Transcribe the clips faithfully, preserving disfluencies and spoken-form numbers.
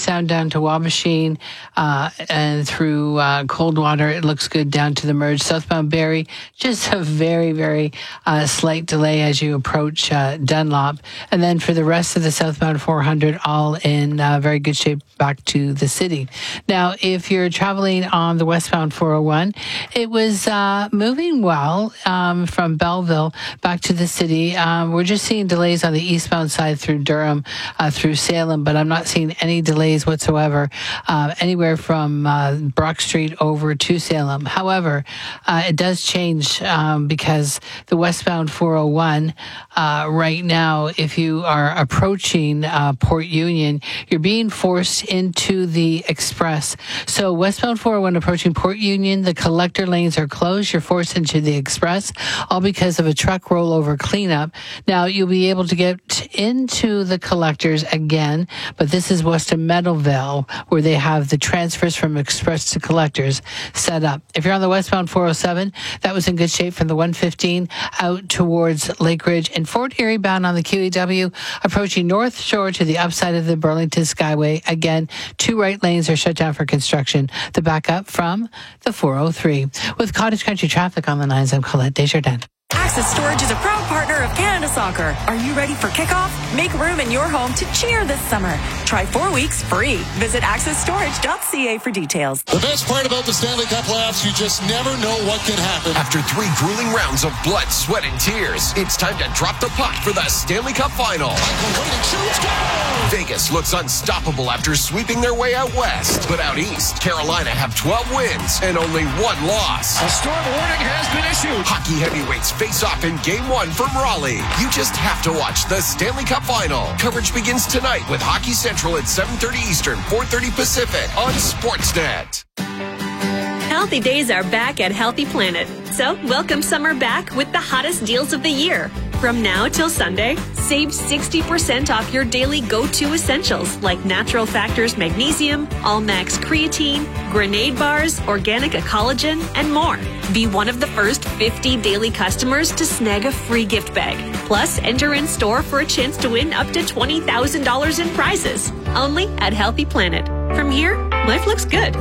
sound down to Wabashine uh, and through uh, Coldwater. It looks good down to the merge. Southbound Barrie, just a very, very uh, slight delay as you approach uh, Dunlop. And then for the rest of the southbound four hundred, all in uh, very good shape back to the city. Now, if you're traveling on the westbound four oh one, it was uh, moving well um, from Belleville back to the city. Um, we're just seeing delays on the eastbound side through Durham, uh, through Salem, but I'm not seeing any delays whatsoever uh, anywhere from uh, Brock Street over to Salem. However, uh, it does change um, because the westbound four oh one uh, right now, if you are approaching uh, Port Union, you're being forced into the express. So westbound four oh one approaching Port Union, the collector lanes are closed. You're forced into the express, all because of a truck rollover cleanup. Now, you'll be able to get into the collectors again, but this is west of Meadowville, where they have the transfers from express to collectors set up. If you're on the westbound four oh seven, that was in good shape from the one fifteen out towards Lake Ridge and Fort Erie bound on the Q E W, approaching North Shore to the upside of the Burlington Skyway. Again, two right lanes are shut down for construction. The backup from the four oh three. With Cottage Country traffic on the nines, I'm Colette Desjardins. Access Storage is a proud partner of Canada Soccer. Are you ready for kickoff? Make room in your home to cheer this summer. Try four weeks free. Visit access storage dot c a for details. The best part about the Stanley Cup playoffs, you just never know what can happen. After three grueling rounds of blood, sweat, and tears, it's time to drop the puck for the Stanley Cup Final. Vegas looks unstoppable after sweeping their way out west. But out east, Carolina have twelve wins and only one loss. A storm warning has been issued. Hockey heavyweights face off in Game one from Raleigh. You just have to watch the Stanley Cup Final. Coverage begins tonight with Hockey Central at seven thirty Eastern, four thirty Pacific on Sportsnet. Healthy days are back at Healthy Planet. So welcome summer back with the hottest deals of the year. From now till Sunday, save sixty percent off your daily go-to essentials like Natural Factors Magnesium, All-Max Creatine, Grenade Bars, Organica Collagen, and more. Be one of the first fifty daily customers to snag a free gift bag. Plus, enter in store for a chance to win up to twenty thousand dollars in prizes. Only at Healthy Planet. From here, life looks good.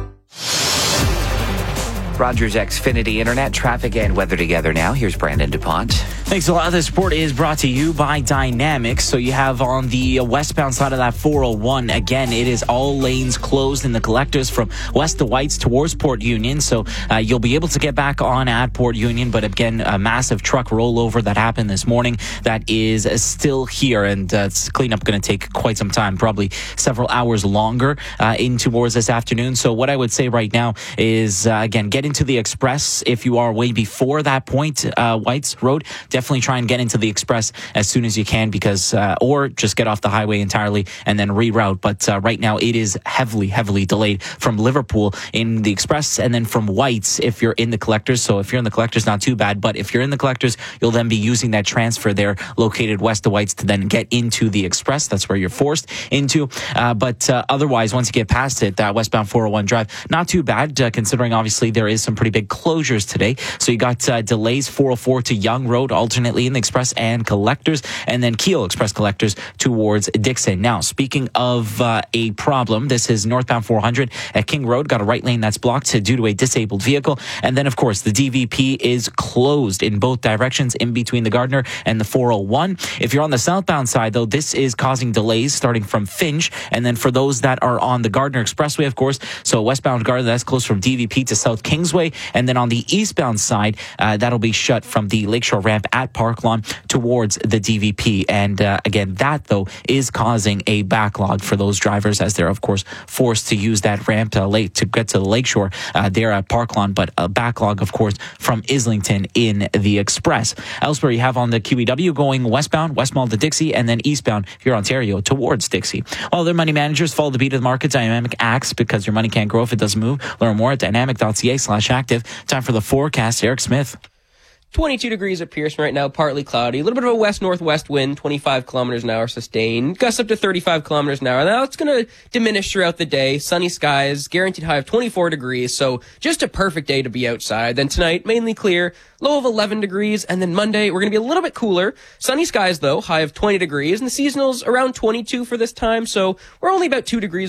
Rogers Xfinity Internet, traffic and weather together now. Here's Brandon DuPont. Thanks a lot. This report is brought to you by Dynamics. So you have on the westbound side of that four oh one, again, it is all lanes closed in the collectors from west to Whites towards Port Union. So uh, you'll be able to get back on at Port Union. But again, a massive truck rollover that happened this morning that is still here. And uh, it's cleanup going to take quite some time, probably several hours longer uh, in towards this afternoon. So what I would say right now is, uh, again, get into the express if you are way before that point, uh, Whites Road. Definitely try and get into the express as soon as you can, because uh, or just get off the highway entirely and then reroute. But uh, right now it is heavily, heavily delayed from Liverpool in the express, and then from Whites if you're in the collectors. So if you're in the collectors, not too bad. But if you're in the collectors, you'll then be using that transfer there located west of Whites to then get into the express. That's where you're forced into. Uh, but uh, otherwise, once you get past it, that westbound four oh one drive, not too bad, uh, considering obviously there is some pretty big closures today. So you got uh, delays four oh four to Young Road, alternately in the express and collectors, and then Keel Express collectors towards Dixon. Now, speaking of uh, a problem, this is northbound four hundred at King Road. Got a right lane that's blocked due to a disabled vehicle. And then, of course, the D V P is closed in both directions in between the Gardner and the four oh one. If you're on the southbound side, though, this is causing delays starting from Finch. And then for those that are on the Gardner Expressway, of course, so westbound Gardner, that's close from D V P to South Kingsway. And then on the eastbound side, uh, that'll be shut from the Lakeshore ramp at Park Lawn towards the D V P. And uh, again, that, though, is causing a backlog for those drivers as they're, of course, forced to use that ramp uh, late to get to the Lakeshore uh, there at Park Lawn. But a backlog, of course, from Islington in the Express. Elsewhere, you have on the Q E W going westbound, West Mall to Dixie, and then eastbound here, Ontario, towards Dixie. While their money managers follow the beat of the market, Dynamic acts because your money can't grow if it doesn't move. Learn more at dynamic.ca slash active. Time for the forecast. Eric Smith. twenty-two degrees at Pearson right now, partly cloudy. A little bit of a west-northwest wind, twenty-five kilometers an hour sustained. Gusts up to thirty-five kilometers an hour. Now it's going to diminish throughout the day. Sunny skies, guaranteed high of twenty-four degrees. So just a perfect day to be outside. Then tonight, mainly clear, low of eleven degrees. And then Monday, we're going to be a little bit cooler. Sunny skies, though, high of twenty degrees. And the seasonals around twenty-two for this time. So we're only about two degrees